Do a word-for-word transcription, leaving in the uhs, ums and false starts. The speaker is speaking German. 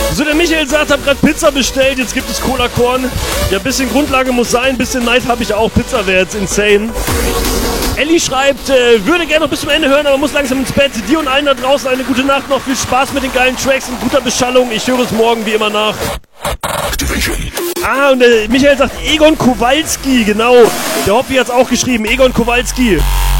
So, der Michael sagt, hab grad Pizza bestellt, jetzt gibt es Cola-Korn. Ja, ein bisschen Grundlage muss sein, ein bisschen Neid habe ich auch. Pizza wäre jetzt insane. Ellie schreibt, äh, würde gerne noch bis zum Ende hören, aber muss langsam ins Bett. Dir und allen da draußen eine gute Nacht noch. Viel Spaß mit den geilen Tracks und guter Beschallung. Ich höre es morgen wie immer nach. Ah, und der Michael sagt Egon Kowalski, genau. Der Hobby hat's auch geschrieben, Egon Kowalski.